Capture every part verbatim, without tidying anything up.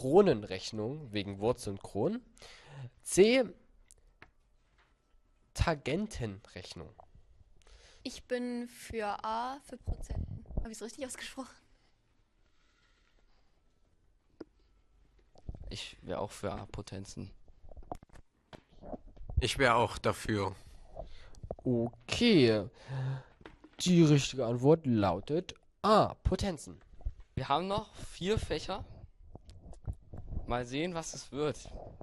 Kronenrechnung wegen Wurzel und Kronen. C. Tangentenrechnung. Ich bin für A, für Prozenten. Habe ich es richtig ausgesprochen? Ich wäre auch für A-Potenzen. Ich wäre auch dafür. Okay. Die richtige Antwort lautet A. Potenzen. Wir haben noch vier Fächer. Mal sehen, was es wird.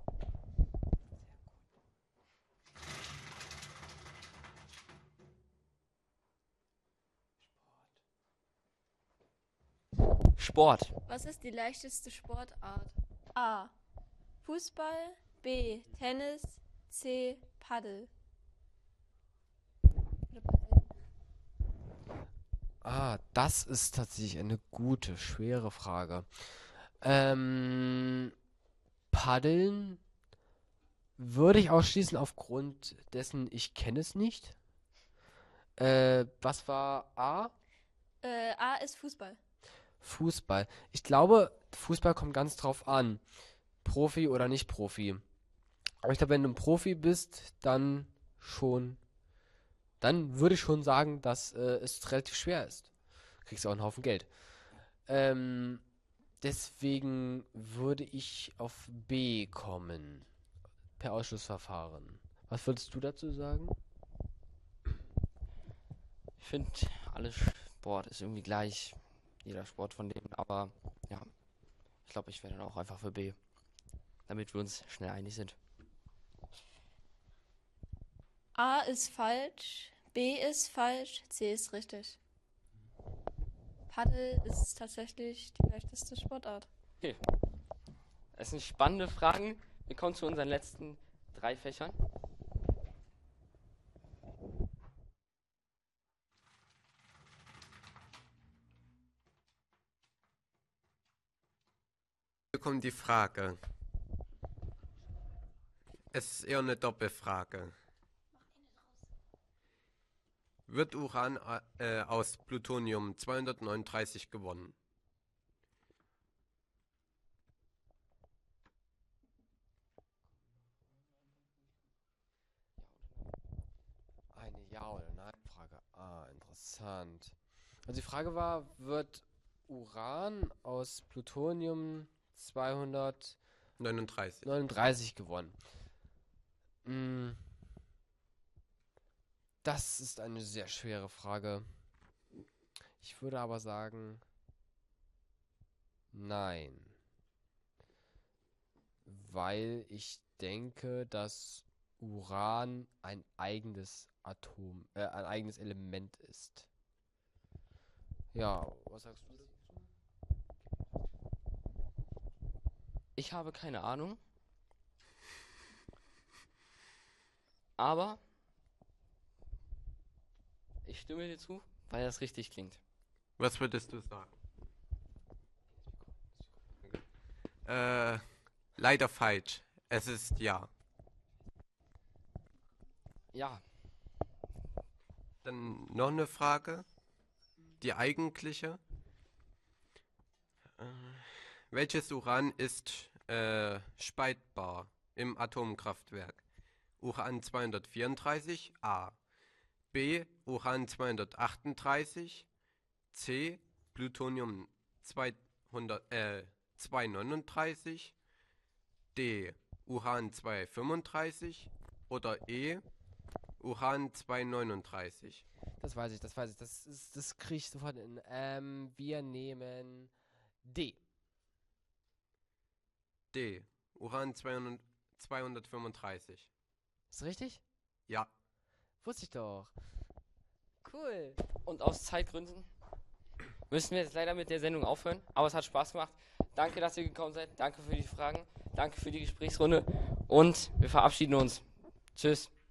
Sport. Was ist die leichteste Sportart? A. Fußball. B. Tennis. C. Paddel. Oder Paddel. Ah, das ist tatsächlich eine gute, schwere Frage. Ähm, Paddeln würde ich ausschließen aufgrund dessen, ich kenne es nicht. Äh, was war A? Äh, A ist Fußball. Fußball. Ich glaube, Fußball kommt ganz drauf an. Profi oder nicht Profi. Aber ich glaube, wenn du ein Profi bist, dann schon. Dann würde ich schon sagen, dass äh, es relativ schwer ist. Kriegst du auch einen Haufen Geld. Ähm, deswegen würde ich auf B kommen. Per Ausschlussverfahren. Was würdest du dazu sagen? Ich finde, alles Sport ist irgendwie gleich. Jeder Sport von denen. Aber ja, ich glaube, ich wäre dann auch einfach für B. Damit wir uns schnell einig sind. A ist falsch. B ist falsch. C ist richtig. Paddel ist tatsächlich die leichteste Sportart. Okay. Es sind spannende Fragen. Wir kommen zu unseren letzten drei Fächern. Hier kommt die Frage. Es ist eher eine Doppelfrage. Wird Uran äh, aus Plutonium zweihundertneununddreißig gewonnen? Eine Ja- oder Nein-Frage. Ah, interessant. Also die Frage war, wird Uran aus Plutonium zweihundertneununddreißig neununddreißig. gewonnen? Mm, Das ist eine sehr schwere Frage. Ich würde aber sagen, nein. Weil ich denke, dass Uran ein eigenes Atom, äh, ein eigenes Element ist. Ja, was sagst du dazu? Ich habe keine Ahnung. Aber ich stimme dir zu, weil das richtig klingt. Was würdest du sagen? Äh, leider falsch. Es ist ja. Ja, Dann noch eine Frage. Die eigentliche. Äh, welches Uran ist äh, spaltbar im Atomkraftwerk? Uran zweihundertvierunddreißig A. B. Uran zweihundertachtunddreißig. C. Plutonium zweihundert, äh, zweihundertneununddreißig. D. Uran zweihundertfünfunddreißig. Oder E. Uran zweihundertneununddreißig. Das weiß ich, das weiß ich. Das ist, das kriege ich sofort in. Ähm, wir nehmen D. D. Uran zweihundert, zweihundertfünfunddreißig. Ist richtig? Ja. Wusste ich doch. Cool. und aus Zeitgründen müssen wir jetzt leider mit der Sendung aufhören. Aber es hat Spaß gemacht. Danke, dass ihr gekommen seid. Danke für die Fragen. Danke für die Gesprächsrunde. Und wir verabschieden uns. Tschüss.